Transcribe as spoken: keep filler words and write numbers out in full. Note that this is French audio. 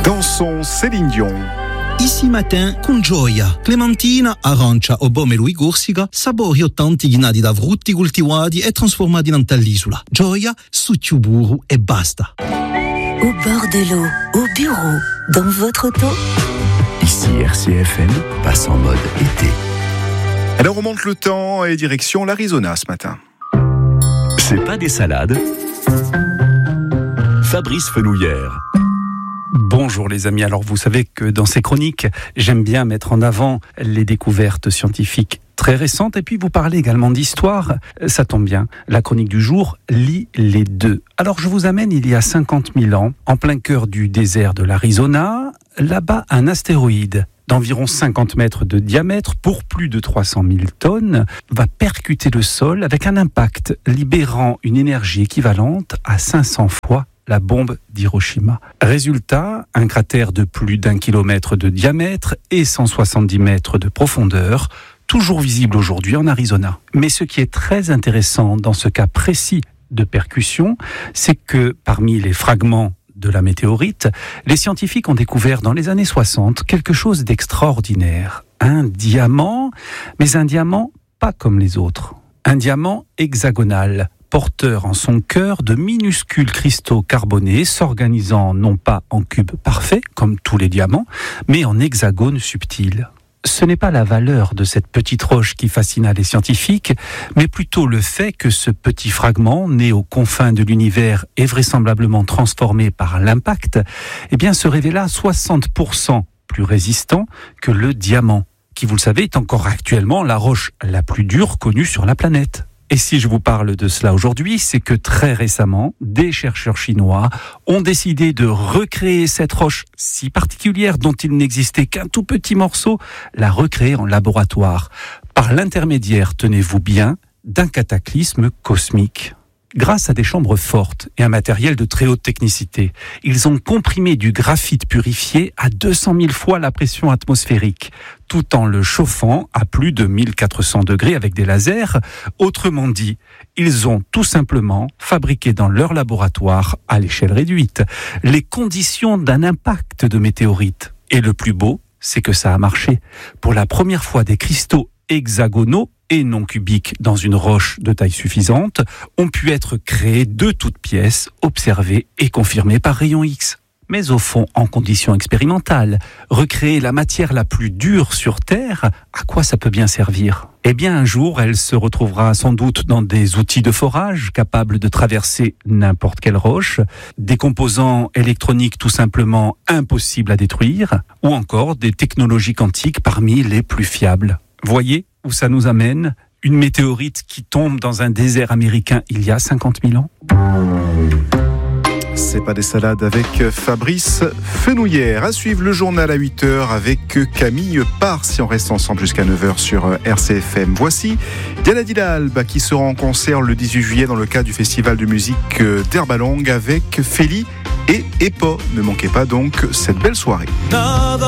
Dansons Céline Dion. Ici matin con gioia, clementina, arancia o bomero igorsica, sapori ottanti ghinati da frutti coltivati e trasformati in all'isola. Gioia, succiuburu e basta. Au bord de l'eau, au bureau, dans votre auto. Ici R C F M passe en mode été. Alors on monte le temps et direction l'Arizona ce matin. C'est pas des salades. Fabrice Fenouillère. Bonjour les amis, alors vous savez que dans ces chroniques, j'aime bien mettre en avant les découvertes scientifiques très récentes et puis vous parler également d'histoire. Ça tombe bien, la chronique du jour lie les deux. Alors je vous amène il y a cinquante mille ans, en plein cœur du désert de l'Arizona, là-bas un astéroïde d'environ cinquante mètres de diamètre pour plus de trois cent mille tonnes va percuter le sol avec un impact libérant une énergie équivalente à cinq cents fois la bombe d'Hiroshima. Résultat, un cratère de plus d'un kilomètre de diamètre et cent soixante-dix mètres de profondeur, toujours visible aujourd'hui en Arizona. Mais ce qui est très intéressant dans ce cas précis de percussion, c'est que parmi les fragments de la météorite, les scientifiques ont découvert dans les années soixante quelque chose d'extraordinaire. Un diamant, mais un diamant pas comme les autres. Un diamant hexagonal, porteur en son cœur de minuscules cristaux carbonés s'organisant non pas en cubes parfaits, comme tous les diamants, mais en hexagones subtils. Ce n'est pas la valeur de cette petite roche qui fascina les scientifiques, mais plutôt le fait que ce petit fragment, né aux confins de l'univers et vraisemblablement transformé par l'impact, eh bien, se révéla soixante pour cent plus résistant que le diamant, qui, vous le savez, est encore actuellement la roche la plus dure connue sur la planète. Et si je vous parle de cela aujourd'hui, c'est que très récemment, des chercheurs chinois ont décidé de recréer cette roche si particulière dont il n'existait qu'un tout petit morceau, la recréer en laboratoire, par l'intermédiaire, tenez-vous bien, d'un cataclysme cosmique. Grâce à des chambres fortes et un matériel de très haute technicité, ils ont comprimé du graphite purifié à deux cent mille fois la pression atmosphérique, tout en le chauffant à plus de mille quatre cents degrés avec des lasers. Autrement dit, ils ont tout simplement fabriqué dans leur laboratoire, à l'échelle réduite, les conditions d'un impact de météorite. Et le plus beau, c'est que ça a marché. Pour la première fois, des cristaux hexagonaux et non cubiques dans une roche de taille suffisante ont pu être créés de toutes pièces, observés et confirmés par rayons X. Mais au fond, en conditions expérimentales, recréer la matière la plus dure sur Terre, à quoi ça peut bien servir ? Eh bien, un jour, elle se retrouvera sans doute dans des outils de forage capables de traverser n'importe quelle roche, des composants électroniques tout simplement impossibles à détruire, ou encore des technologies quantiques parmi les plus fiables. Voyez où ça nous amène ? Une météorite qui tombe dans un désert américain il y a cinquante mille ans. C'est pas des salades avec Fabrice Fenouillère. À suivre le journal à huit heures avec Camille Pars, si on reste ensemble jusqu'à neuf heures sur R C F M. Voici Diana Didalbe qui sera en concert le dix-huit juillet dans le cadre du festival de musique d'Herbalong avec Feli et Epo. Ne manquez pas donc cette belle soirée.